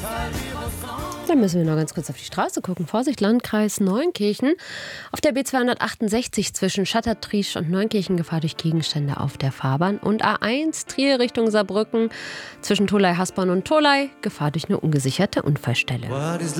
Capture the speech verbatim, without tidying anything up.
Dann müssen wir noch ganz kurz auf die Straße gucken. Vorsicht, Landkreis Neunkirchen. Auf der B zweihundertachtundsechzig zwischen Schattertriesch und Neunkirchen Gefahr durch Gegenstände auf der Fahrbahn. Und A eins Trier Richtung Saarbrücken zwischen Tholey-Hasborn und Tholey Gefahr durch eine ungesicherte Unfallstelle.